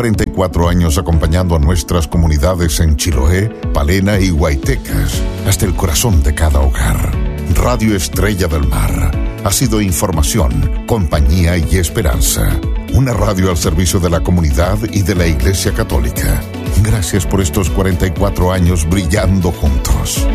44 años acompañando a nuestras comunidades en Chiloé, Palena y Guaytecas, hasta el corazón de cada hogar. Radio Estrella del Mar ha sido información, compañía y esperanza. Una radio al servicio de la comunidad y de la Iglesia Católica. Gracias por estos 44 años brillando juntos.